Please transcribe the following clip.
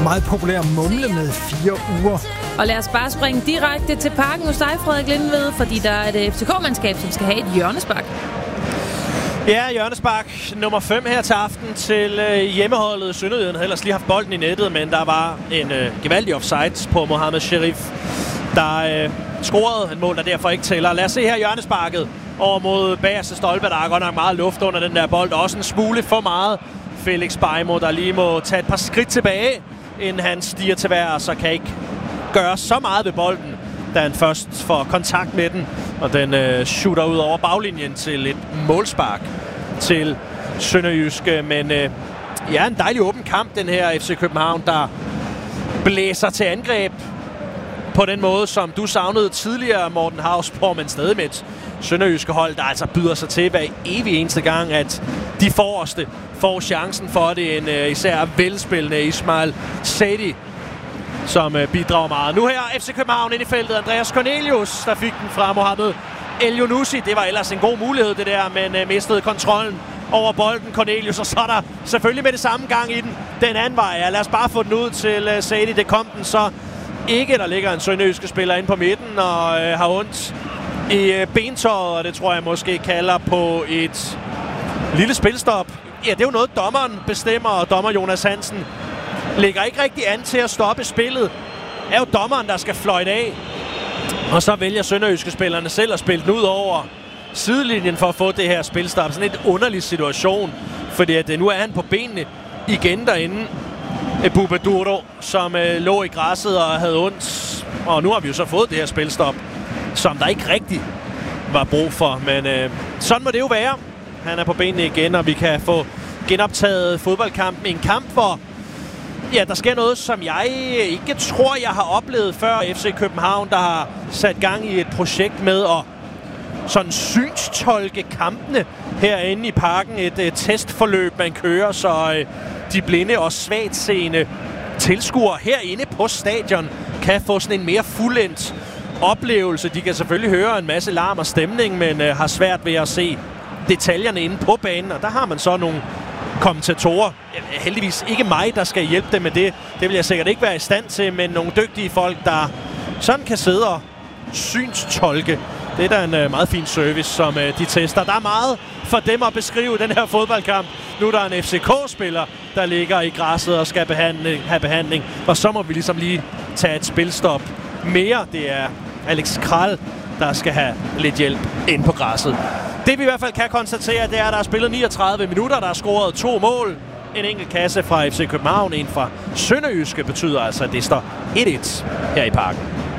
meget populær mumle med 4 uger. Og lad os bare springe direkte til parken hos dig, Frederik Lindved, fordi der er et FCK-mandskab, som skal have et hjørnespark. Ja, hjørnespark nummer 5 her til aften til hjemmeholdet. Sønderjylland havde ellers lige haft bolden i nettet, men der var en gevaldig offside på Mohamed Sherif, der scorede et mål, der derfor ikke tæller. Lad os se her hjørnesparket over mod bagerste stolpe. Der er godt nok meget luft under den der bold. Også en smule for meget. Felix Beimo, der lige må tage et par skridt tilbage, inden han stiger til vejr, så kan ikke gøre så meget ved bolden, da han først får kontakt med den, og den shooter ud over baglinjen til et målspark til Sønderjyske. Men ja, en dejlig åben kamp, den her FC København, der blæser til angreb på den måde, som du savnede tidligere, Morten Hausborg, men stadig med et Sønderjyske hold, der altså byder sig til hver evig eneste gang, at de forreste får chancen for det. En især velspillende Ismail Sadi, som bidrager meget. Nu her FC København ind i feltet. Andreas Cornelius, der fik den fra Mohamed El-Younousi. Det var ellers en god mulighed, det der, men mistede kontrollen over bolden, Cornelius. Og så er der selvfølgelig med det samme gang i den anden vej. Ja, lad os bare få den ud til Sadi. Det kom den så ikke. Der ligger en sønderjyske spiller inde på midten og har ondt i bentøjet, og det tror jeg måske kalder på et lille spilstop. Ja, det er jo noget, dommeren bestemmer, og dommer Jonas Hansen lægger ikke rigtig an til at stoppe spillet. Det er jo dommeren, der skal fløjte af. Og så vælger sønderjyske spillerne selv at spille den ud over sidelinjen for at få det her spilstop. Sådan en underlig situation, fordi at nu er han på benene igen derinde. Bubaduro, som lå i græsset og havde ondt. Og nu har vi jo så fået det her spilstop, som der ikke rigtig var brug for. Men sådan må det jo være. Han er på benene igen, og vi kan få genoptaget fodboldkampen. En kamp, hvor ja, der sker noget, som jeg ikke tror, jeg har oplevet før. FC København, der har sat gang i et projekt med at sådan synstolke kampene herinde i parken. Et testforløb, man kører, så de blinde og svagtseende tilskuere herinde på stadion kan få sådan en mere fuldendt oplevelse. De kan selvfølgelig høre en masse larm og stemning, men har svært ved at se detaljerne inde på banen. Og der har man så nogle kommentatorer. Heldigvis ikke mig, der skal hjælpe dem med det. Det vil jeg sikkert ikke være i stand til, men nogle dygtige folk, der sådan kan sidde og synstolke. Det er da en meget fin service, som de tester. Der er meget for dem at beskrive den her fodboldkamp. Nu er der en FCK-spiller, der ligger i græsset og skal have behandling. Og så må vi ligesom lige tage et spilstop mere. Det er Alex Kral, der skal have lidt hjælp ind på græsset. Det vi i hvert fald kan konstatere, det er, at der er spillet 39 minutter. Der er scoret 2 mål. En enkelt kasse fra FC København, en fra Sønderjyske, betyder altså, at det står 1-1 her i parken.